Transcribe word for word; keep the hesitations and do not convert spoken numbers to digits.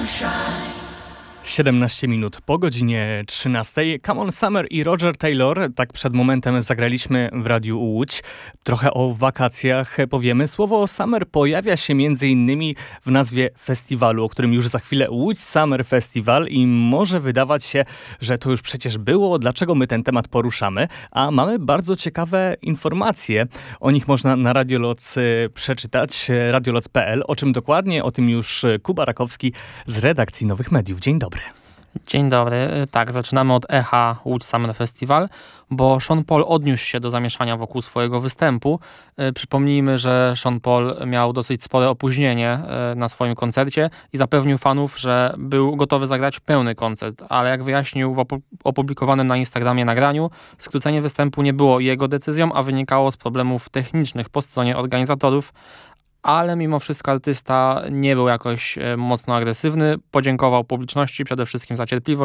siedemnaście minut po godzinie trzynastej. Come On Summer i Roger Taylor. Tak przed momentem zagraliśmy w Radiu Łódź. Trochę o wakacjach powiemy. Słowo summer pojawia się między innymi w nazwie festiwalu, o którym już za chwilę Łódź Summer Festival i może wydawać się, że to już przecież było. Dlaczego my ten temat poruszamy? A mamy bardzo ciekawe informacje. O nich można na Radioloc przeczytać. radioloc kropka p l. O czym dokładnie? O tym już Kuba Rakowski z redakcji Nowych Mediów. Dzień dobry. Dzień dobry. Tak, zaczynamy od echa Łódź Summer Festival, bo Sean Paul odniósł się do zamieszania wokół swojego występu. Przypomnijmy, że Sean Paul miał dosyć spore opóźnienie na swoim koncercie i zapewnił fanów, że był gotowy zagrać pełny koncert, ale jak wyjaśnił w opublikowanym na Instagramie nagraniu, skrócenie występu nie było jego decyzją, a wynikało z problemów technicznych po stronie organizatorów, ale mimo wszystko artysta nie był jakoś mocno agresywny. Podziękował publiczności przede wszystkim za cierpliwość